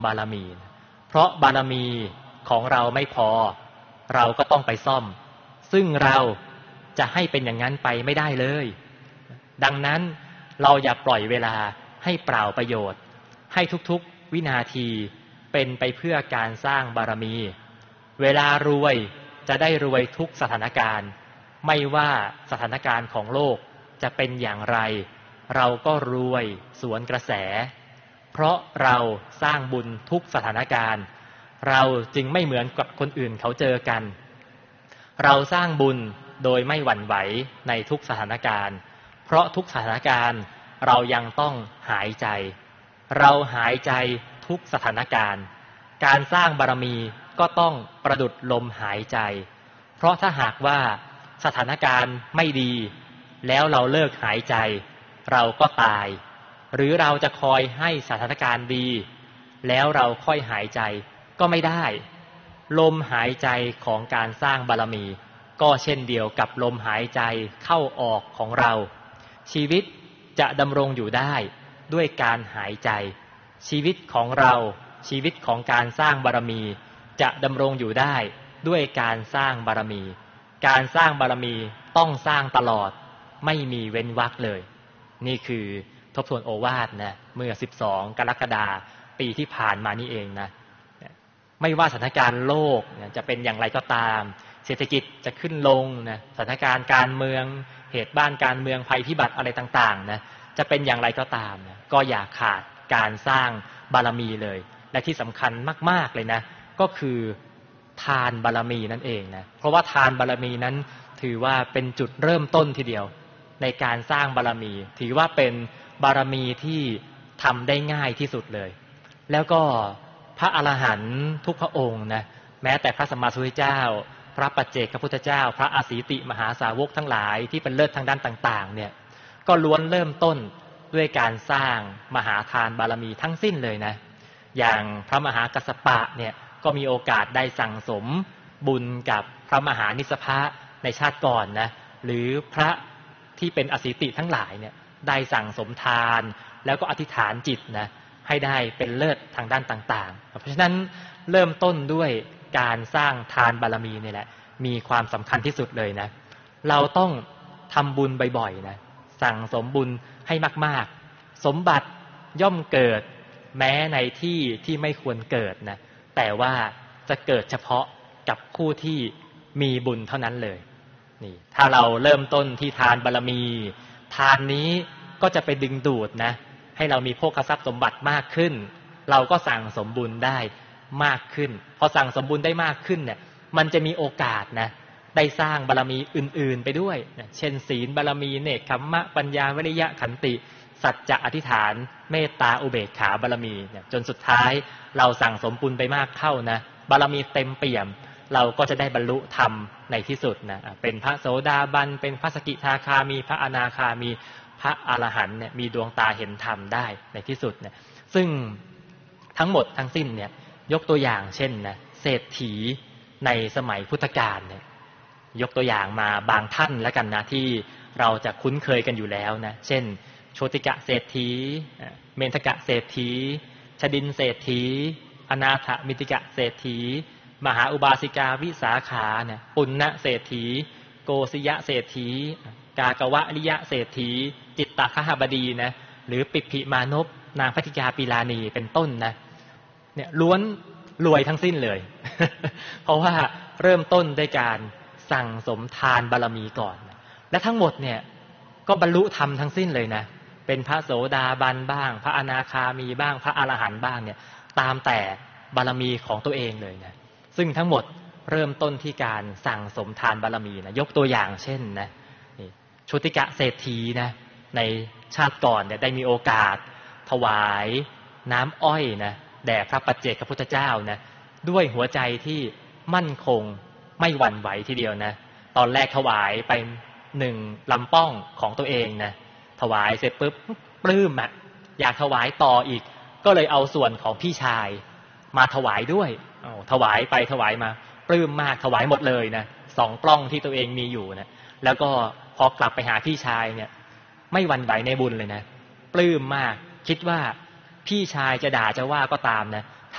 บารมีเพราะบารมีของเราไม่พอเราก็ต้องไปซ่อมซึ่งเราจะให้เป็นอย่างนั้นไปไม่ได้เลยดังนั้นเราอย่าปล่อยเวลาให้เปล่าประโยชน์ให้ทุกๆวินาทีเป็นไปเพื่อการสร้างบารมีเวลารวยจะได้รวยทุกสถานการณ์ไม่ว่าสถานการณ์ของโลกจะเป็นอย่างไรเราก็รวยสวนกระแสเพราะเราสร้างบุญทุกสถานการณ์เราจึงไม่เหมือนกับคนอื่นเขาเจอกันเราสร้างบุญโดยไม่หวั่นไหวในทุกสถานการณ์เพราะทุกสถานการณ์เรายังต้องหายใจเราหายใจทุกสถานการณ์การสร้างบารมีก็ต้องประดุจลมหายใจเพราะถ้าหากว่าสถานการณ์ไม่ดีแล้วเราเลิกหายใจเราก็ตายหรือเราจะคอยให้สถานการณ์ดีแล้วเราค่อยหายใจก็ไม่ได้ลมหายใจของการสร้างบารมีก็เช่นเดียวกับลมหายใจเข้าออกของเราชีวิตจะดำรงอยู่ได้ด้วยการหายใจชีวิตของเราชีวิตของการสร้างบารมีจะดำรงอยู่ได้ด้วยการสร้างบารมีการสร้างบารมีต้องสร้างตลอดไม่มีเว้นวรรคเลยนี่คือทบทวนโอวาทนะเมื่อ12กรกฎาคมปีที่ผ่านมานี่เองนะไม่ว่าสถานการณ์โลกจะเป็นอย่างไรก็ตามเศรษฐกิจจะขึ้นลงนะสถานการณ์การเมืองเหตุบ้านการเมืองภัยพิบัติอะไรต่างๆนะจะเป็นอย่างไรก็ตามนะก็อย่าขาดการสร้างบารมีเลยและที่สำคัญมากๆเลยนะก็คือทานบารมีนั่นเองนะเพราะว่าทานบารมีนั้นถือว่าเป็นจุดเริ่มต้นทีเดียวในการสร้างบารมีถือว่าเป็นบารมีที่ทำได้ง่ายที่สุดเลยแล้วก็พระอรหันต์ทุกพระองค์นะแม้แต่พระสัมมาสัมพุทธเจ้าพระปัจเจกพุทธเจ้าพระอสีติมหาสาวกทั้งหลายที่เป็นเลิศทางด้านต่างๆเนี่ยก็ล้วนเริ่มต้นด้วยการสร้างมหาทานบารมีทั้งสิ้นเลยนะอย่างพระมหากัสสปะเนี่ยก็มีโอกาสได้สั่งสมบุญกับพระมหานิสสภะในชาติก่อนนะหรือพระที่เป็นอสีติทั้งหลายเนี่ยได้สั่งสมทานแล้วก็อธิษฐานจิตนะให้ได้เป็นเลิศทางด้านต่างๆเพราะฉะนั้นเริ่มต้นด้วยการสร้างทานบารมีนี่แหละมีความสำคัญที่สุดเลยนะเราต้องทำบุญบ่อยๆนะสั่งสมบุญให้มากๆสมบัติย่อมเกิดแม้ในที่ที่ไม่ควรเกิดนะแต่ว่าจะเกิดเฉพาะกับผู้ที่มีบุญเท่านั้นเลยนี่ถ้าเราเริ่มต้นที่ทานบารมีทานนี้ก็จะไปดึงดูดนะให้เรามีโภคทรัพย์สมบัติมากขึ้นเราก็สั่งสมบุญได้มากขึ้นพอสั่งสมบุญได้มากขึ้นเนี่ยมันจะมีโอกาสนะได้สร้างบารมีอื่นๆไปด้วยเช่นศีลบารมีเนกขัมมะปัญญาวิริยะขันติสัจจะอธิษฐานเมตตาอุเบกขาบารมีจนสุดท้ายเราสั่งสมบุญไปมากเข้านะบารมีเต็มเปี่ยมเราก็จะได้บรรลุธรรมในที่สุดนะเป็นพระโสดาบันเป็นพระสกิทาคามีพระอนาคามีพระอรหันต์เนี่ยมีดวงตาเห็นธรรมได้ในที่สุดเนี่ยซึ่งทั้งหมดทั้งสิ้นเนี่ยยกตัวอย่างเช่นนะเศรษฐีในสมัยพุทธกาลเนี่ยยกตัวอย่างมาบางท่านแล้วกันนะที่เราจะคุ้นเคยกันอยู่แล้วนะเช่นโชติกะเศรษฐีเมนทกะเศรษฐีชดินเศรษฐีอนาถมิติกะเศรษฐีมหาอุบาสิกาวิสาขาเนี่ยปุณณเศรษฐีโกสิยะเศรษฐีกากวะริยะเศรษฐีจิตตคหบดีนะหรือปิพพิมานพนางพัทธิกาปีลานีเป็นต้นนะเนี่ยล้วนรวยทั้งสิ้นเลย เพราะว่าเริ่มต้นด้วยการสั่งสมทานบารมีก่อนและทั้งหมดเนี่ยก็บรรลุธรรมทั้งสิ้นเลยนะเป็นพระโสดาบันบ้างพระอนาคามีบ้างพระอรหันต์บ้างเนี่ยตามแต่บารมีของตัวเองเลยนะซึ่งทั้งหมดเริ่มต้นที่การสั่งสมทานบารมีนะยกตัวอย่างเช่นนะโชติกะเศรษฐีนะในชาติก่อนเนี่ยได้มีโอกาสถวายน้ำอ้อยนะแด่พระปัจเจกพุทธเจ้านะด้วยหัวใจที่มั่นคงไม่หวั่นไหวทีเดียวนะตอนแรกถวายไป1ลำป้องของตัวเองนะถวายเสร็จปุ๊บปลื้มอยากถวายต่ออีกก็เลยเอาส่วนของพี่ชายมาถวายด้วยถวายไปถวายมาปลื้มมากถวายหมดเลยนะ2ปล้องที่ตัวเองมีอยู่นะแล้วก็พอกลับไปหาพี่ชายเนี่ยไม่หวั่นไหวในบุญเลยนะปลื้มมากคิดว่าพี่ชายจะด่าจะว่าก็ตามนะ